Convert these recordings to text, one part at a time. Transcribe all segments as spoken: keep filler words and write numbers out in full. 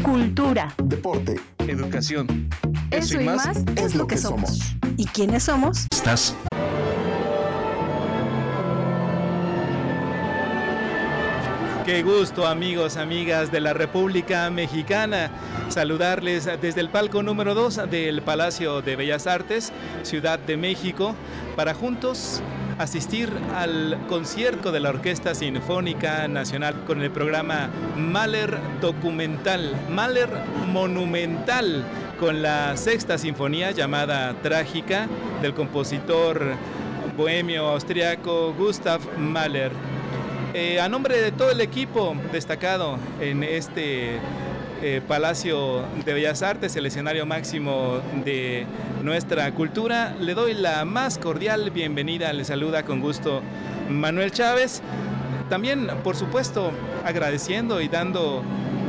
cultura, deporte, educación. Eso, Eso y más, más es lo que somos. somos. ¿Y quiénes somos? Estás. Qué gusto, amigos, amigas de la República Mexicana, saludarles desde el palco número dos del Palacio de Bellas Artes, Ciudad de México, para juntos asistir al concierto de la Orquesta Sinfónica Nacional con el programa Mahler Documental, Mahler Monumental, con la sexta sinfonía llamada Trágica del compositor bohemio austriaco Gustav Mahler. Eh, a nombre de todo el equipo destacado en este eh, Palacio de Bellas Artes, el escenario máximo de nuestra cultura, le doy la más cordial bienvenida. Le saluda con gusto Manuel Chávez. También, por supuesto, agradeciendo y dando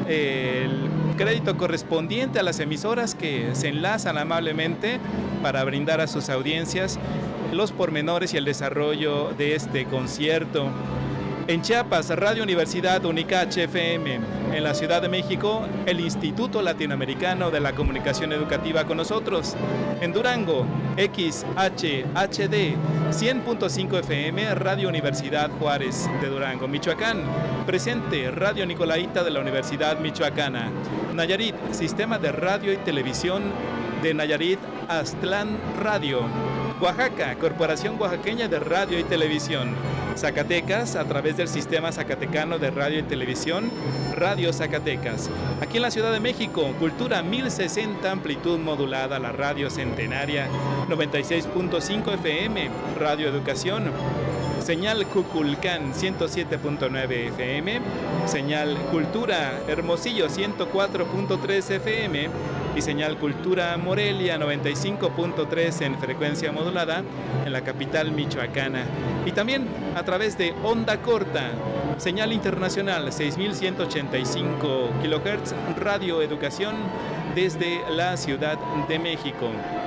eh, el crédito correspondiente a las emisoras que se enlazan amablemente para brindar a sus audiencias los pormenores y el desarrollo de este concierto. En Chiapas, Radio Universidad Unicache F M. En la Ciudad de México, el Instituto Latinoamericano de la Comunicación Educativa con nosotros. En Durango, X H H D cien punto cinco F M, Radio Universidad Juárez de Durango. Michoacán, presente Radio Nicolaita de la Universidad Michoacana. Nayarit, Sistema de Radio y Televisión de Nayarit Aztlán Radio. Oaxaca, Corporación Oaxaqueña de Radio y Televisión. Zacatecas, a través del Sistema Zacatecano de Radio y Televisión, Radio Zacatecas. Aquí en la Ciudad de México, Cultura mil sesenta, amplitud modulada, la Radio Centenaria, noventa y seis punto cinco F M, Radio Educación. Señal Cuculcán, ciento siete punto nueve F M, señal Cultura Hermosillo, ciento cuatro punto tres F M y señal Cultura Morelia, noventa y cinco punto tres en frecuencia modulada en la capital michoacana. Y también a través de onda corta, señal internacional, seis mil ciento ochenta y cinco kilohertz, Radio Educación desde la Ciudad de México.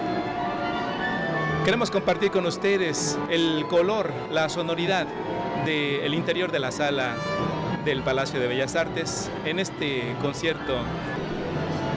Queremos compartir con ustedes el color, la sonoridad del interior de la sala del Palacio de Bellas Artes en este concierto